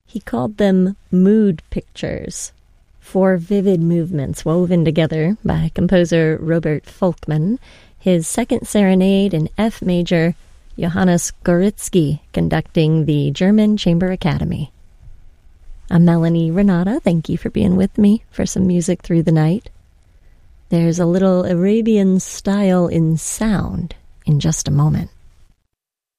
He called them mood pictures, 4 vivid movements woven together by composer Robert Folkman, his second serenade in F major, Johannes Goritzky conducting the German Chamber Academy. I'm Melanie Renata. Thank you for being with me for some music through the night. There's a little Arabian style in sound in just a moment.